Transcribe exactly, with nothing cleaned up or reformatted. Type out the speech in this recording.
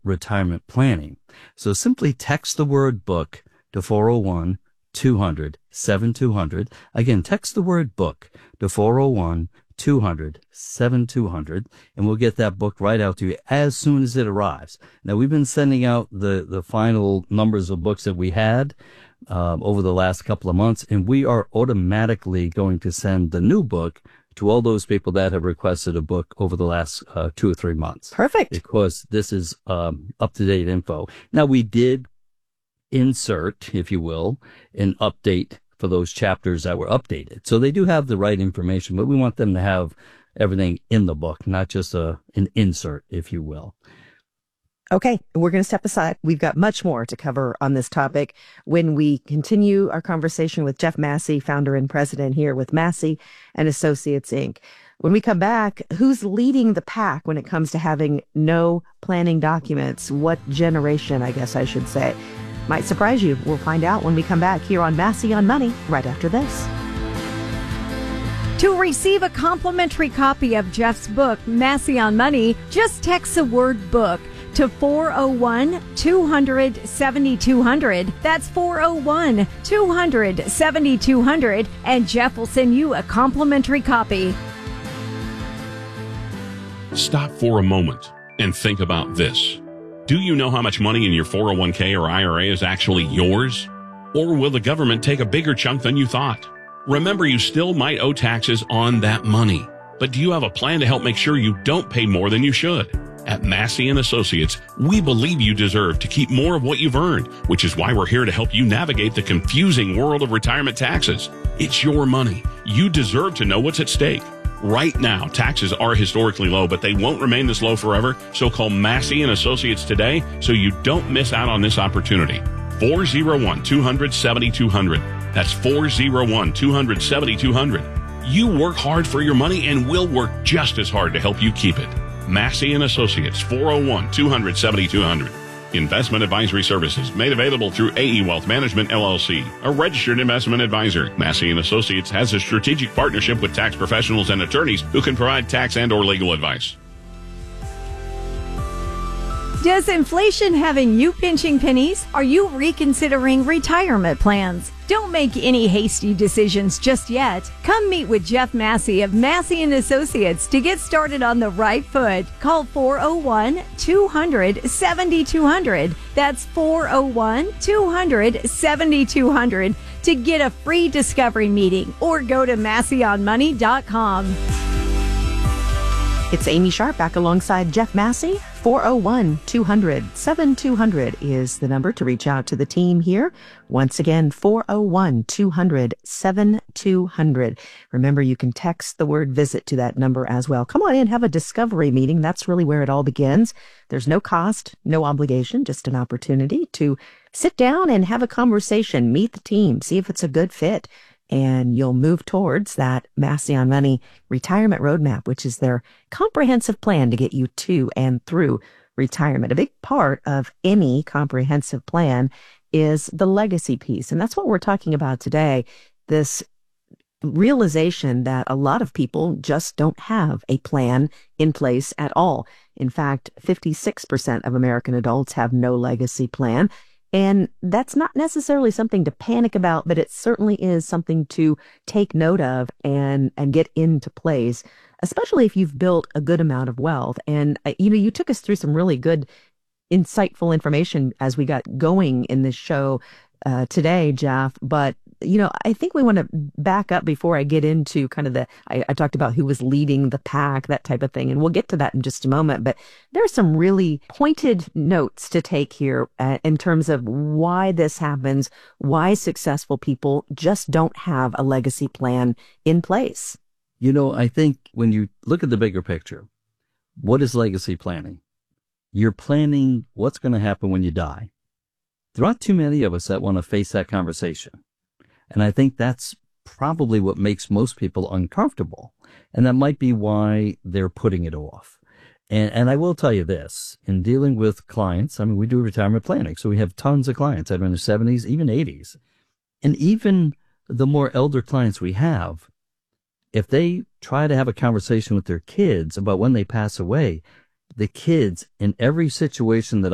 retirement planning. So simply text the word book to four oh one, two hundred, seventy-two hundred. Again, text the word book to four oh one, two hundred, seventy-two hundred, and we'll get that book right out to you as soon as it arrives. Now, we've been sending out the, the final numbers of books that we had um, over the last couple of months, and we are automatically going to send the new book to all those people that have requested a book over the last uh, two or three months. Perfect. Because this is um, up-to-date info. Now, we did insert, if you will, an update for those chapters that were updated. So they do have the right information, but we want them to have everything in the book, not just a, an insert, if you will. Okay, we're going to step aside. We've got much more to cover on this topic when we continue our conversation with Jeff Massey, founder and president here with Massey and Associates, Incorporated. When we come back, who's leading the pack when it comes to having no planning documents? What generation, I guess I should say? Might surprise you. We'll find out when we come back here on Massey on Money right after this. To receive a complimentary copy of Jeff's book, Massey on Money, just text the word book to four oh one, two hundred, seventy-two hundred. That's four oh one, two hundred, seventy-two hundred, and Jeff will send you a complimentary copy. Stop for a moment and think about this. Do you know how much money in your four oh one k or I R A is actually yours? Or will the government take a bigger chunk than you thought? Remember, you still might owe taxes on that money. But do you have a plan to help make sure you don't pay more than you should? At Massey and Associates, we believe you deserve to keep more of what you've earned, which is why we're here to help you navigate the confusing world of retirement taxes. It's your money. You deserve to know what's at stake. Right now, taxes are historically low, but they won't remain this low forever. So call Massey and Associates today so you don't miss out on this opportunity. four oh one, two hundred, seventy-two hundred. That's four oh one, two hundred, seventy-two hundred. You work hard for your money and we'll work just as hard to help you keep it. Massey and Associates, four oh one, two hundred, seventy-two hundred. Investment advisory services made available through A E Wealth Management, L L C, a registered investment advisor. Massey and Associates has a strategic partnership with tax professionals and attorneys who can provide tax and or legal advice. Does inflation having you pinching pennies? Are you reconsidering retirement plans? Don't make any hasty decisions just yet. Come meet with Jeff Massey of Massey and Associates to get started on the right foot. Call four oh one, two hundred, seventy-two hundred. That's four oh one, two hundred, seventy-two hundred to get a free discovery meeting or go to massey on money dot com. It's Amy Sharp back alongside Jeff Massey. four oh one, two hundred, seventy-two hundred is the number to reach out to the team here. Once again, four oh one, two hundred, seventy-two hundred. Remember, you can text the word visit to that number as well. Come on in, have a discovery meeting. That's really where it all begins. There's no cost, no obligation, just an opportunity to sit down and have a conversation, meet the team, see if it's a good fit. And you'll move towards that Massey on Money retirement roadmap, which is their comprehensive plan to get you to and through retirement. A big part of any comprehensive plan is the legacy piece. And that's what we're talking about today. This realization that a lot of people just don't have a plan in place at all. In fact, fifty-six percent of American adults have no legacy plan. And that's not necessarily something to panic about, but it certainly is something to take note of and, and get into place, especially if you've built a good amount of wealth. And, uh, you know, you took us through some really good, insightful information as we got going in this show uh, today, Jeff. But, you know, I think we want to back up before I get into kind of the, I, I talked about who was leading the pack, that type of thing. And we'll get to that in just a moment. But there are some really pointed notes to take here uh, in terms of why this happens, why successful people just don't have a legacy plan in place. You know, I think when you look at the bigger picture, what is legacy planning? You're planning what's going to happen when you die. There aren't too many of us that want to face that conversation. And I think that's probably what makes most people uncomfortable. And that might be why they're putting it off. And, and I will tell you this, in dealing with clients, I mean, we do retirement planning. So we have tons of clients that are in their seventies, even eighties. And even the more elder clients we have, if they try to have a conversation with their kids about when they pass away, the kids in every situation that